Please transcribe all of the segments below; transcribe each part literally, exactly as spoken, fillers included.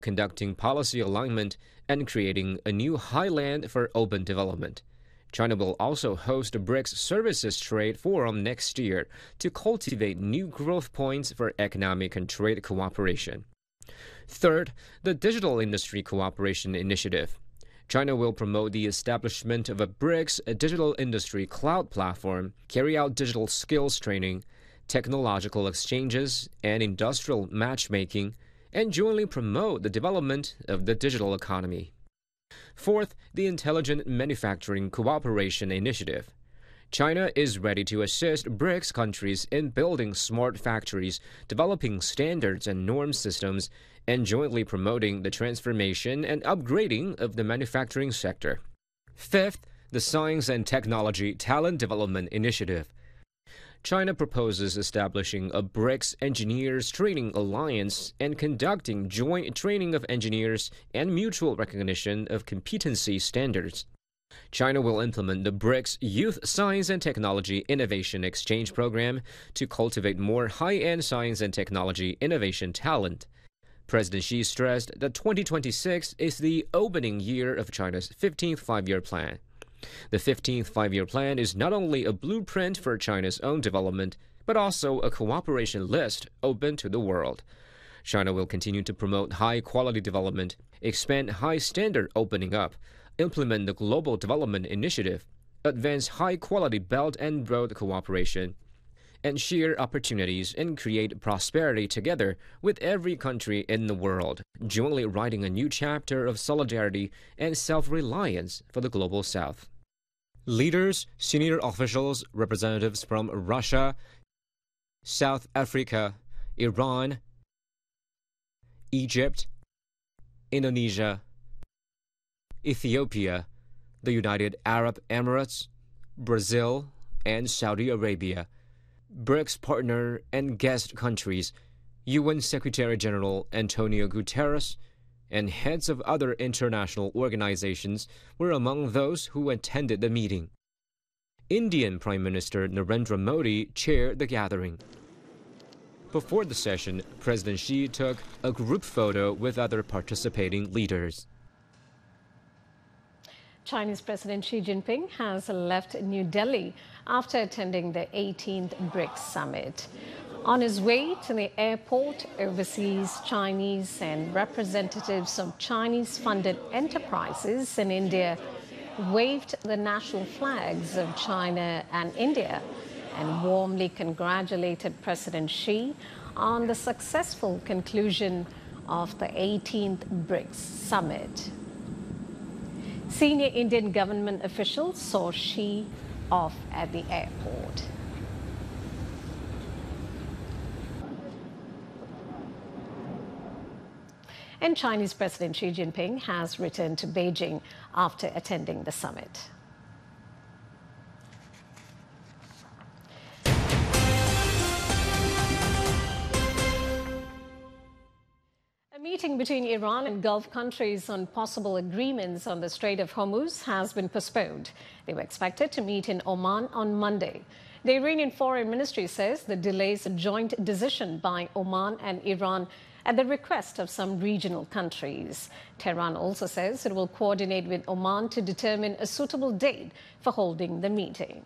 conducting policy alignment, and creating a new highland for open development. China will also host the BRICS Services Trade Forum next year to cultivate new growth points for economic and trade cooperation. Third, the Digital Industry Cooperation Initiative. China will promote the establishment of a BRICS a digital industry cloud platform, carry out digital skills training, technological exchanges, and industrial matchmaking, and jointly promote the development of the digital economy. Fourth, the Intelligent Manufacturing Cooperation Initiative. China is ready to assist BRICS countries in building smart factories, developing standards and norm systems, and jointly promoting the transformation and upgrading of the manufacturing sector. Fifth, the Science and Technology Talent Development Initiative. China proposes establishing a BRICS Engineers Training Alliance and conducting joint training of engineers and mutual recognition of competency standards. China will implement the BRICS Youth Science and Technology Innovation Exchange Program to cultivate more high-end science and technology innovation talent. President Xi stressed that twenty twenty-six is the opening year of China's fifteenth Five-Year Plan. The fifteenth Five-Year Plan is not only a blueprint for China's own development, but also a cooperation list open to the world. China will continue to promote high-quality development, expand high-standard opening up, implement the Global Development Initiative, advance high-quality Belt and Road cooperation, and share opportunities and create prosperity together with every country in the world, jointly writing a new chapter of solidarity and self-reliance for the Global South. Leaders, senior officials, representatives from Russia, South Africa, Iran, Egypt, Indonesia, Ethiopia, the United Arab Emirates, Brazil, and Saudi Arabia, BRICS partner and guest countries, U N Secretary-General Antonio Guterres, and heads of other international organizations were among those who attended the meeting. Indian Prime Minister Narendra Modi chaired the gathering. Before the session, President Xi took a group photo with other participating leaders. Chinese President Xi Jinping has left New Delhi after attending the eighteenth BRICS Summit. On his way to the airport, overseas Chinese and representatives of Chinese-funded enterprises in India waved the national flags of China and India and warmly congratulated President Xi on the successful conclusion of the eighteenth BRICS Summit. Senior Indian government officials saw Xi off at the airport. And Chinese President Xi Jinping has returned to Beijing after attending the summit. A meeting between Iran and Gulf countries on possible agreements on the Strait of Hormuz has been postponed. They were expected to meet in Oman on Monday. The Iranian Foreign Ministry says the delay is a joint decision by Oman and Iran at the request of some regional countries. Tehran also says it will coordinate with Oman to determine a suitable date for holding the meeting.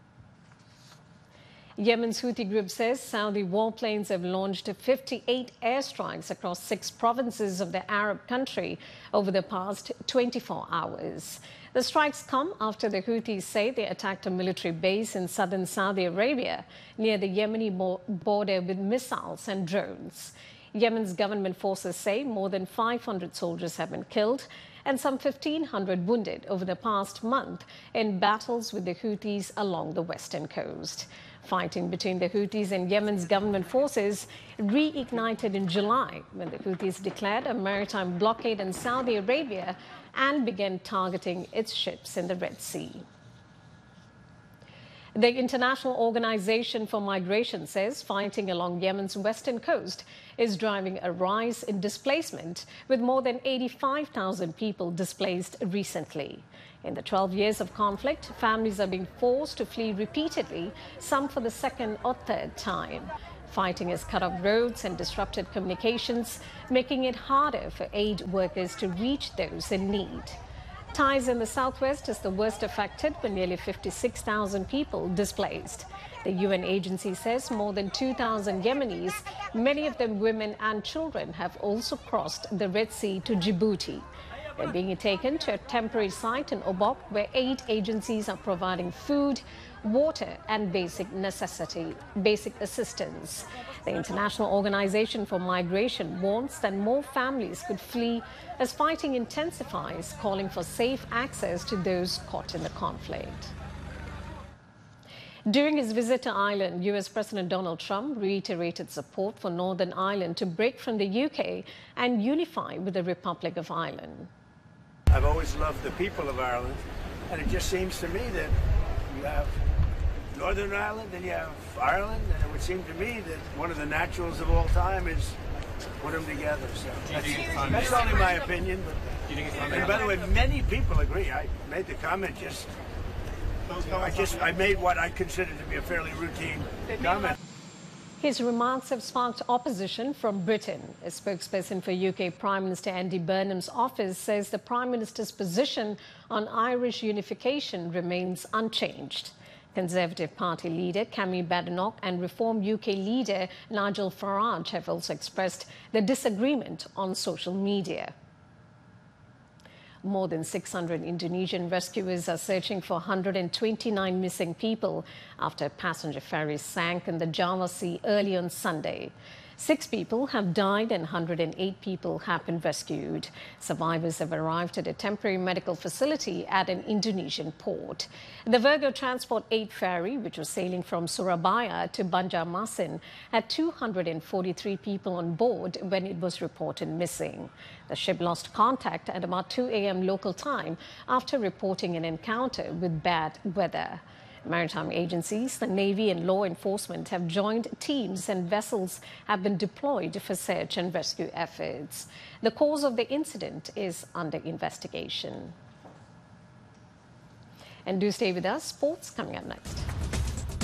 Yemen's Houthi group says Saudi warplanes have launched fifty-eight airstrikes across six provinces of the Arab country over the past twenty-four hours. The strikes come after the Houthis say they attacked a military base in southern Saudi Arabia near the Yemeni border with missiles and drones. Yemen's government forces say more than five hundred soldiers have been killed and some fifteen hundred wounded over the past month in battles with the Houthis along the western coast. Fighting between the Houthis and Yemen's government forces reignited in July when the Houthis declared a maritime blockade in Saudi Arabia and began targeting its ships in the Red Sea. The International Organization for Migration says fighting along Yemen's western coast is driving a rise in displacement, with more than eighty-five thousand people displaced recently. In the twelve years of conflict, families are being forced to flee repeatedly, some for the second or third time. Fighting has cut off roads and disrupted communications, making it harder for aid workers to reach those in need. Taiz in the southwest is the worst affected, with nearly fifty-six thousand people displaced. The U N agency says more than two thousand Yemenis, many of them women and children, have also crossed the Red Sea to Djibouti. They're being taken to a temporary site in Obok, where aid agencies are providing food, water and basic necessity, basic assistance. The International Organization for Migration warns that more families could flee as fighting intensifies, calling for safe access to those caught in the conflict. During his visit to Ireland, U S President Donald Trump reiterated support for Northern Ireland to break from the U K and unify with the Republic of Ireland. I've always loved the people of Ireland, and it just seems to me that you have Northern Ireland and you have Ireland, and it would seem to me that one of the naturals of all time is put them together. So that's, that's only my opinion. But, and by the way, many people agree. I made the comment just, I just, I made what I consider to be a fairly routine comment. His remarks have sparked opposition from Britain. A spokesperson for U K Prime Minister Andy Burnham's office says the Prime Minister's position on Irish unification remains unchanged. Conservative Party leader Kemi Badenoch and Reform U K leader Nigel Farage have also expressed their disagreement on social media. More than six hundred Indonesian rescuers are searching for one hundred twenty-nine missing people after a passenger ferry sank in the Java Sea early on Sunday. Six people have died and one hundred eight people have been rescued. Survivors have arrived at a temporary medical facility at an Indonesian port. The Virgo Transport eight ferry, which was sailing from Surabaya to Banjarmasin, had two hundred forty-three people on board when it was reported missing. The ship lost contact at about two a m local time after reporting an encounter with bad weather. Maritime agencies, the Navy and law enforcement have joined teams, and vessels have been deployed for search and rescue efforts. The cause of the incident is under investigation. And do stay with us. Sports coming up next.